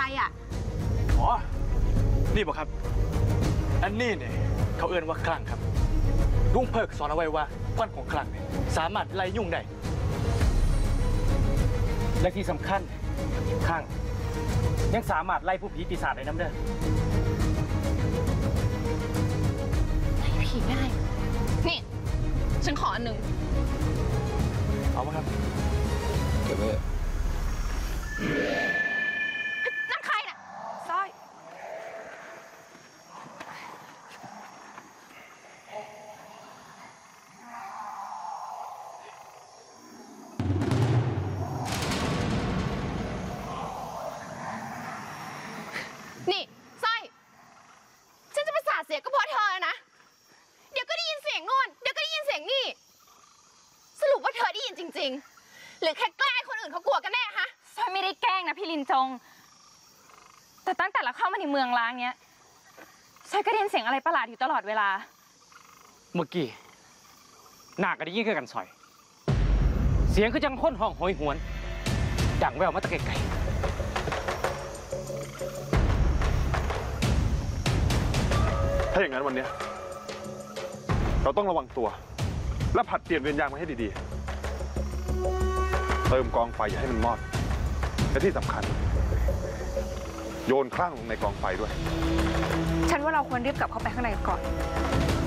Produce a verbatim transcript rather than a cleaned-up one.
อ่ะอ๋อนี่บอกครับอันนี้เนี่ยเขาเอื้อนว่าคลั่งครับลุงเพิกสอนเอาไว้ว่าควันของคลั่งเนี่ยสามารถไล่ยุ่งได้และที่สำคัญคลั่งยังสามารถไล่ผู้ผีปีศาจได้น้ำเด้อไล่ผีได้นี่ฉันขออันหนึ่งเอามาครับเก็บไว้นั่นใครน่ะสร้อยนี่สร้อยฉันจะประสาทเสียก็เพราะเธอนะเดี๋ยวก็ได้ยินเสียงโน่นเดี๋ยวก็ได้ยินเสียงนี่สรุปว่าเธอได้ยินจริงๆหรือแค่แกล้งคนอื่นเขากลัวกันแน่ฮะสร้อยไม่ได้แกล้งนะพี่ลินจงแต่ตั้งแต่เราเข้ามาในเมืองล้างเนี้ยสร้อยก็ได้ยินเสียงอะไรประหลาดอยู่ตลอดเวลาเมื่อกี้หน้าก็ได้ยินคือกันสอยเสียงคือจังค้นห้องหอยหวนดังแววมาตะไกลถ้าอย่างนั้นวันนี้เราต้องระวังตัวและผัดเปลี่ยนเวรยามมาให้ดีๆเติมกองไฟอย่าให้มันมอดและที่สำคัญโยนคลั่งลงในกองไฟด้วยฉันว่าเราควรรีบกลับเข้าไปข้างในก่อน